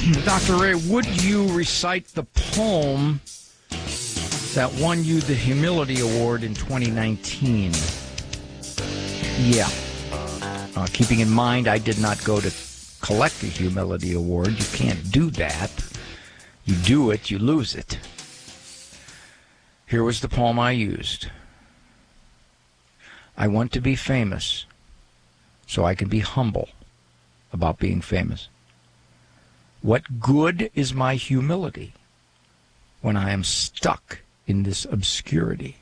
Dr. Ray, would you recite the poem that won you the Humility Award in 2019? Yeah. Keeping in mind, I did not go to collect the Humility Award. You can't do that. You do it, you lose it. Here was the poem I used. I want to be famous so I can be humble about being famous. What good is my humility when I am stuck in this obscurity?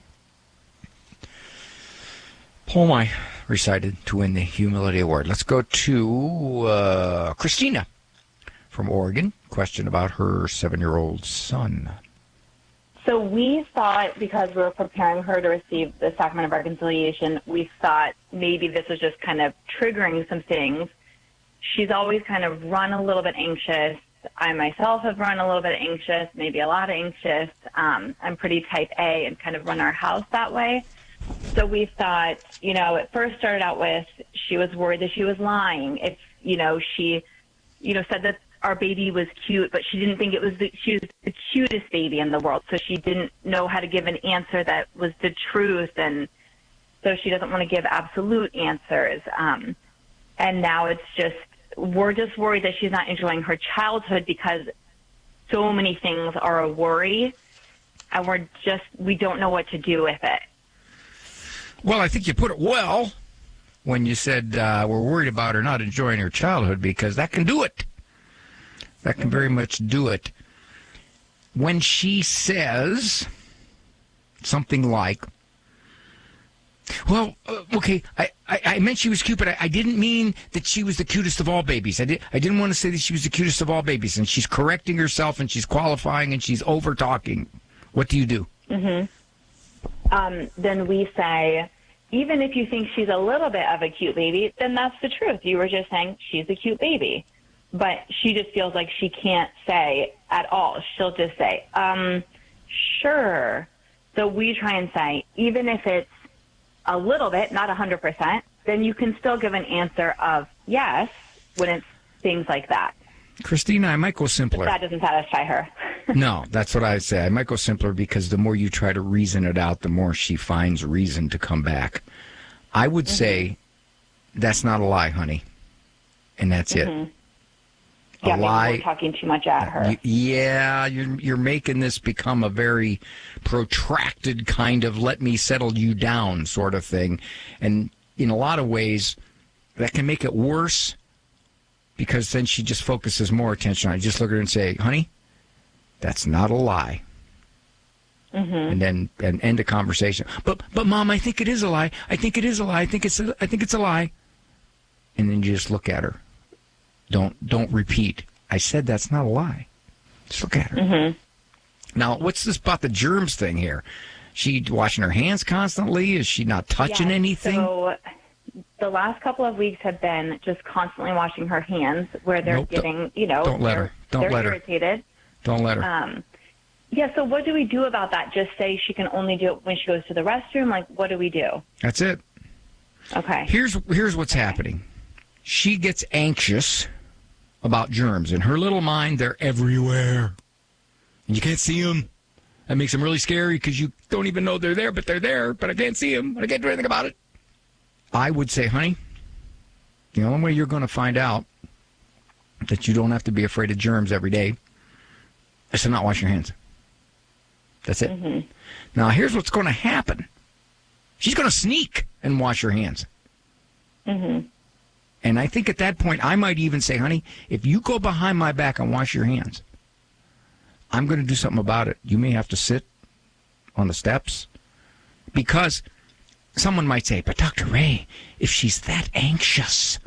Poem I recited to win the Humility Award. Let's go to Christina from Oregon. Question about her 7-year-old son. So we thought, because we were preparing her to receive the Sacrament of Reconciliation, we thought maybe this was just kind of triggering some things. She's always kind of run a little bit anxious. I myself have run a little bit anxious, maybe a lot anxious. I'm pretty type A and kind of run our house that way. So we thought, it first started out with she was worried that she was lying. If, she, said that our baby was cute, but she didn't think she was the cutest baby in the world. So she didn't know how to give an answer that was the truth. And so she doesn't want to give absolute answers. And now we're just worried that she's not enjoying her childhood because so many things are a worry, and we don't know what to do with it. Well, I think you put it well when you said we're worried about her not enjoying her childhood, because that can do it. That can very much do it. When she says something like, well, okay, I meant she was cute, but I didn't mean that she was the cutest of all babies. I didn't want to say that she was the cutest of all babies. And she's correcting herself, and she's qualifying, and she's over-talking. What do you do? Mm-hmm. Then we say, even if you think she's a little bit of a cute baby, then that's the truth. You were just saying she's a cute baby. But she just feels like she can't say at all. She'll just say, sure. So we try and say, even if it's a little bit, not 100%, then you can still give an answer of yes when it's things like that. Christina, I might go simpler. But that doesn't satisfy her. No, that's what I say. I might go simpler, because the more you try to reason it out, the more she finds reason to come back. I would say, that's not a lie, honey. And that's it. Yeah, lie. We're talking too much at her. You're making this become a very protracted kind of let me settle you down sort of thing. And in a lot of ways, that can make it worse, because then she just focuses more attention on it. Just look at her and say, honey, that's not a lie. And then end the conversation. But Mom, I think it is a lie. I think it is a lie. I think it's a lie. And then you just look at her. Don't repeat. I said that's not a lie. Just look at her. Now, what's this about the germs thing here? She washing her hands constantly? Is she not touching anything? So the last couple of weeks have been just constantly washing her hands, where they're getting, Don't let her. They're irritated. Don't let her. Yeah, so what do we do about that? Just say she can only do it when she goes to the restroom? Like, what do we do? That's it. Okay. Here's what's happening. She gets anxious about germs. In her little mind, they're everywhere. And you can't see them. That makes them really scary, because you don't even know they're there, but I can't see them, but I can't do anything about it. I would say, honey, the only way you're going to find out that you don't have to be afraid of germs every day is to not wash your hands. That's it. Now, here's what's going to happen. She's going to sneak and wash her hands. And I think at that point, I might even say, honey, if you go behind my back and wash your hands, I'm going to do something about it. You may have to sit on the steps. Because someone might say, but Dr. Ray, if she's that anxious,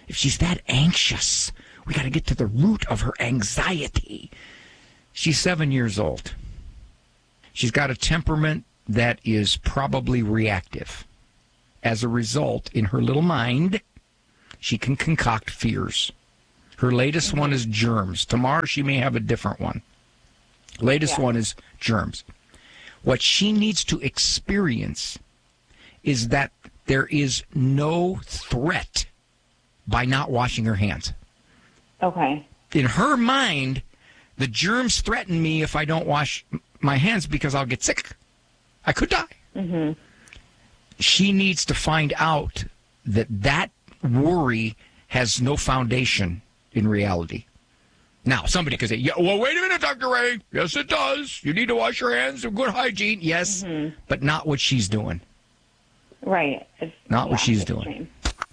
we got to get to the root of her anxiety. She's 7 years old. She's got a temperament that is probably reactive. As a result, in her little mind, she can concoct fears. Her latest one is germs. Tomorrow she may have a different one. Latest one is germs. What she needs to experience is that there is no threat by not washing her hands. Okay. in her mind, the germs threaten me if I don't wash my hands because I'll get sick. I could die. Mm-hmm. She needs to find out that worry has no foundation in reality. Now, somebody could say, yeah, well, wait a minute, Dr. Ray. Yes, it does. You need to wash your hands with good hygiene. Yes, but not what she's doing. Right. Not what she's doing.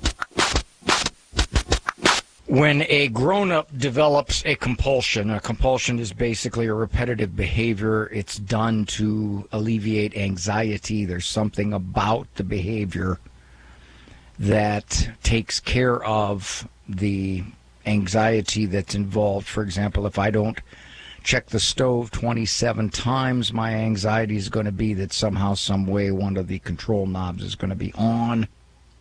When a grown-up develops a compulsion is basically a repetitive behavior. It's done to alleviate anxiety. There's something about the behavior that takes care of the anxiety that's involved. For example, if I don't check the stove 27 times, my anxiety is going to be that somehow, some way, one of the control knobs is going to be on.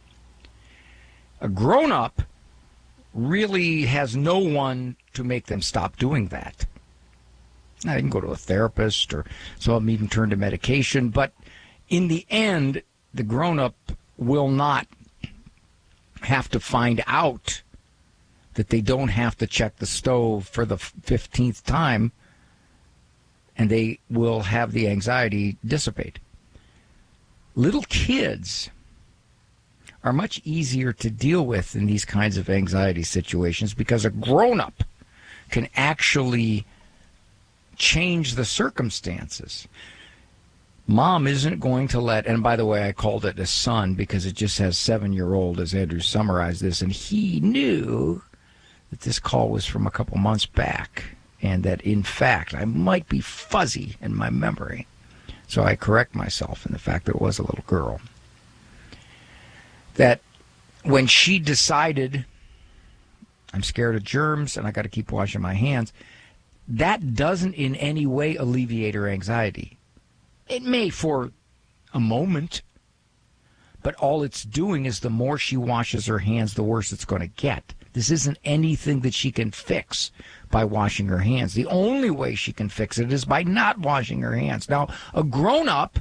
A grown-up really has no one to make them stop doing that. Now, they can go to a therapist, or some of them even turn to medication, but in the end, the grown-up will not have to find out that they don't have to check the stove for the 15th time, and they will have the anxiety dissipate. Little kids are much easier to deal with in these kinds of anxiety situations because a grown-up can actually change the circumstances. Mom isn't going to let, and by the way, I called it a son because it just has 7-year-old, as Andrew summarized this, and he knew that this call was from a couple months back and that, in fact, I might be fuzzy in my memory. So I correct myself in the fact that it was a little girl. That when she decided, I'm scared of germs and I got to keep washing my hands, that doesn't in any way alleviate her anxiety. It may for a moment, but all it's doing is the more she washes her hands, the worse it's going to get. This isn't anything that she can fix by washing her hands. The only way she can fix it is by not washing her hands. Now, a grown-up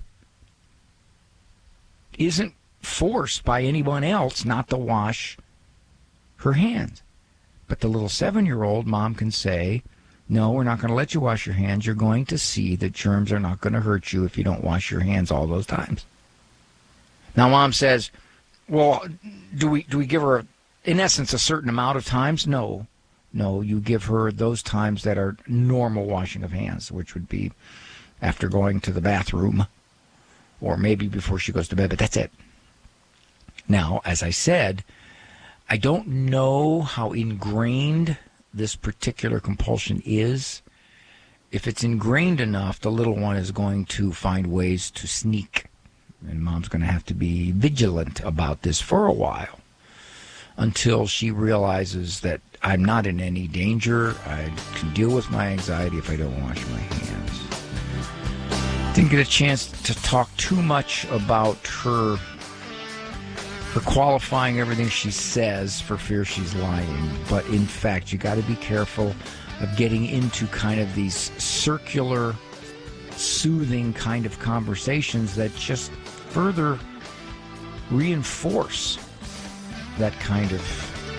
isn't forced by anyone else not to wash her hands. But the little 7-year-old, mom can say, no, we're not going to let you wash your hands. You're going to see that germs are not going to hurt you if you don't wash your hands all those times. Now, mom says, well, do we give her, in essence, a certain amount of times? No, you give her those times that are normal washing of hands, which would be after going to the bathroom or maybe before she goes to bed, but that's it. Now, as I said, I don't know how ingrained this particular compulsion is. If it's ingrained enough, the little one is going to find ways to sneak. And mom's going to have to be vigilant about this for a while until she realizes that I'm not in any danger. I can deal with my anxiety if I don't wash my hands. Didn't get a chance to talk too much about her qualifying everything she says for fear she's lying. But in fact, you got to be careful of getting into kind of these circular, soothing kind of conversations that just further reinforce that kind of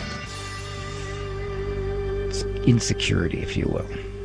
insecurity, if you will.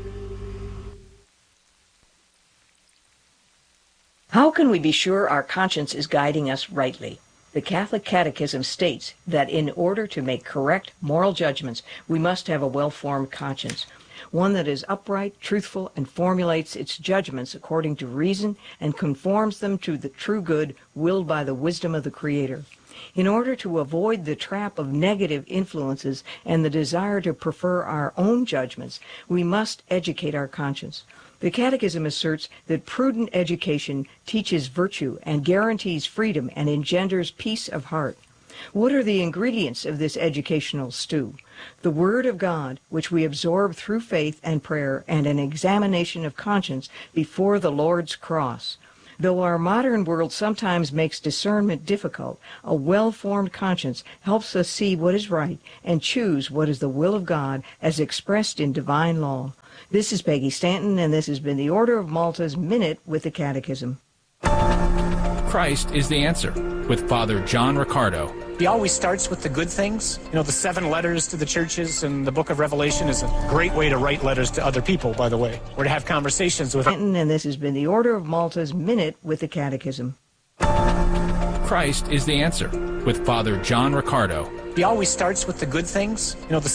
How can we be sure our conscience is guiding us rightly? The Catholic Catechism states that in order to make correct moral judgments, we must have a well-formed conscience, one that is upright, truthful, and formulates its judgments according to reason and conforms them to the true good willed by the wisdom of the Creator. In order to avoid the trap of negative influences and the desire to prefer our own judgments, we must educate our conscience. The Catechism asserts that prudent education teaches virtue and guarantees freedom and engenders peace of heart. What are the ingredients of this educational stew? The Word of God, which we absorb through faith and prayer and an examination of conscience before the Lord's cross. Though our modern world sometimes makes discernment difficult, a well-formed conscience helps us see what is right and choose what is the will of God as expressed in divine law. This is Peggy Stanton, and this has been the Order of Malta's Minute with the Catechism. Christ is the Answer with Father John Riccardo. He always starts with the good things. You know, the 7 letters to the churches and the book of Revelation is a great way to write letters to other people, by the way, or to have conversations with them. And this has been the Order of Malta's Minute with the Catechism. Christ is the answer with Father John Riccardo. He always starts with the good things. You know, the